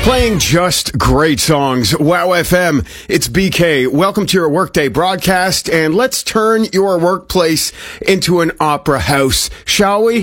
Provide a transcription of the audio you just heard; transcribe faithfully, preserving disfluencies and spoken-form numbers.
Playing just great songs. Wow F M, it's B K. Welcome to your Workday broadcast, and let's turn your workplace into an opera house, shall we?